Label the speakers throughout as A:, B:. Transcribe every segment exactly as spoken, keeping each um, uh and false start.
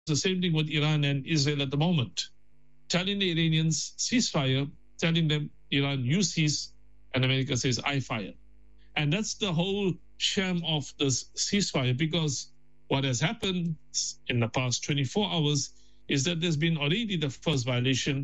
A: the same thing with Iran and Israel at the moment, telling the Iranians ceasefire, telling them Iran you cease, and America says I fire. And that's the whole sham of this ceasefire, because what has happened in the past twenty-four hours is that there's been already the first violation,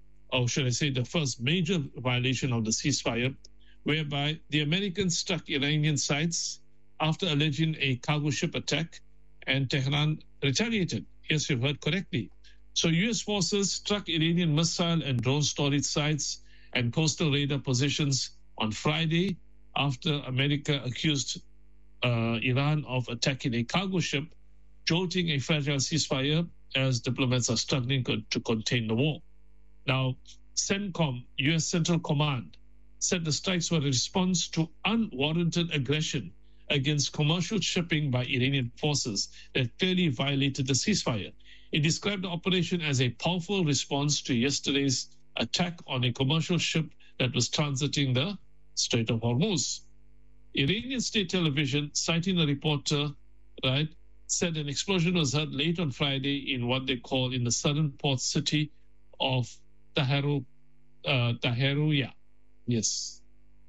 A: or should I say the first major violation of the ceasefire, whereby the Americans struck Iranian sites after alleging a cargo ship attack, and Tehran retaliated. Yes, you've heard correctly. So U S forces struck Iranian missile and drone storage sites and coastal radar positions on Friday after America accused uh, Iran of attacking a cargo ship, jolting a fragile ceasefire as diplomats are struggling co- to contain the war. Now, CENTCOM, U S Central Command, said the strikes were a response to unwarranted aggression against commercial shipping by Iranian forces that clearly violated the ceasefire. It described the operation as a powerful response to yesterday's attack on a commercial ship that was transiting the Strait of Hormuz. Iranian state television, citing a reporter, right, said an explosion was heard late on Friday in what they call in the southern port city of Taharu, uh, Taharuya. Yes.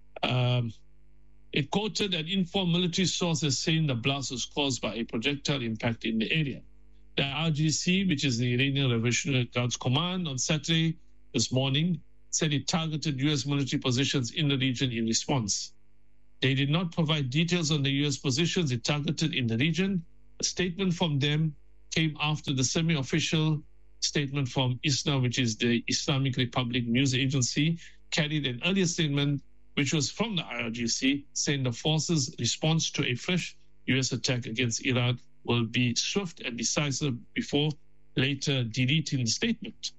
A: Um, it quoted an informed military source as saying the blast was caused by a projectile impact in the area. The R G C, which is the Iranian Revolutionary Guards Command, on Saturday this morning, said it targeted U S military positions in the region in response. They did not provide details on the U S positions it targeted in the region. A statement from them came after the semi-official statement from ISNA, which is the Islamic Republic News Agency, carried an earlier statement, which was from the I R G C, saying the forces' response to a fresh U S attack against Iran will be swift and decisive, before later deleting the statement.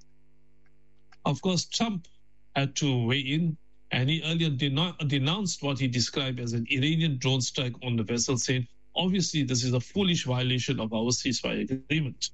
A: Of course, Trump had to weigh in, and he earlier deno- denounced what he described as an Iranian drone strike on the vessel, saying, obviously, this is a foolish violation of our ceasefire agreement.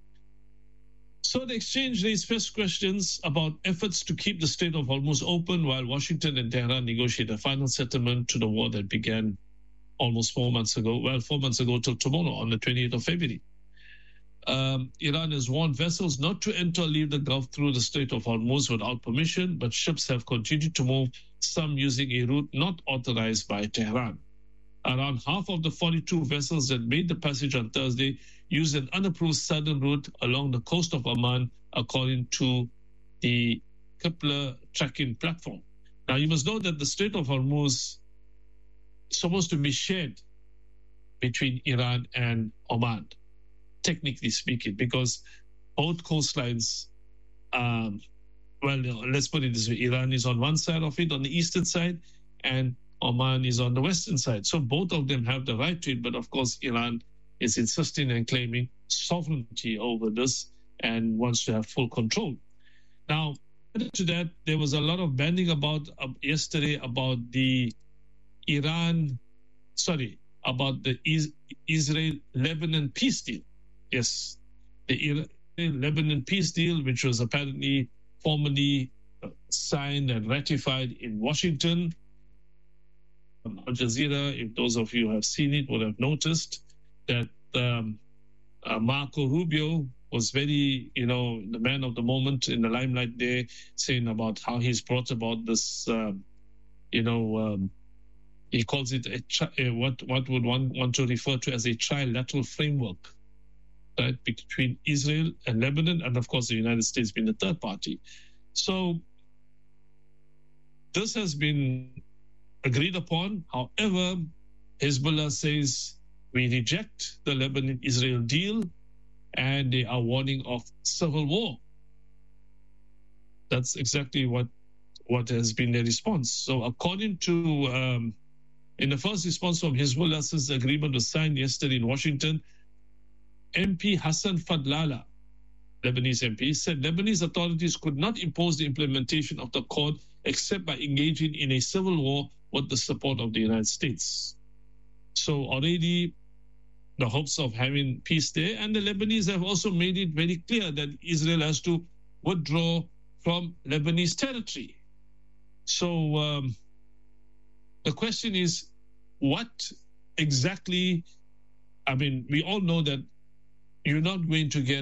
A: So the exchange raised fresh questions about efforts to keep the Strait of Hormuz open while Washington and Tehran negotiate a final settlement to the war that began almost four months ago. Well, four months ago till tomorrow on the twenty-eighth of February. Um, Iran has warned vessels not to enter or leave the Gulf through the Strait of Hormuz without permission, but ships have continued to move, some using a route not authorized by Tehran. Around half of the forty-two vessels that made the passage on Thursday used an unapproved southern route along the coast of Oman, according to the Kepler tracking platform. Now, you must know that the Strait of Hormuz is supposed to be shared between Iran and Oman, technically speaking, because both coastlines, um, well, let's put it this way, Iran is on one side of it, on the eastern side, and Oman is on the western side. So both of them have the right to it, but of course Iran is insisting and claiming sovereignty over this and wants to have full control. Now, added to that, there was a lot of banning about uh, yesterday about the Iran, sorry, about the Is- Israel-Lebanon peace deal. Yes, the Iran-Lebanon peace deal, which was apparently formally signed and ratified in Washington. Al Jazeera, if those of you have seen it, would have noticed that um, uh, Marco Rubio was very, you know, the man of the moment in the limelight there, saying about how he's brought about this, um, you know, um, he calls it a tri- a, what what would one want to refer to as a trilateral framework, right, between Israel and Lebanon, and of course the United States being the third party. So this has been agreed upon. However, Hezbollah says we reject the Lebanon-Israel deal, and they are warning of civil war. That's exactly what, what has been their response. So according to, um, in the first response from Hezbollah, since the agreement was signed yesterday in Washington, M P Hassan Fadlallah, Lebanese M P, said Lebanese authorities could not impose the implementation of the accord except by engaging in a civil war with the support of the United States. So already the hopes of having peace there, and the Lebanese have also made it very clear that Israel has to withdraw from Lebanese territory. So um, the question is, what exactly, I mean, we all know that you're not going to get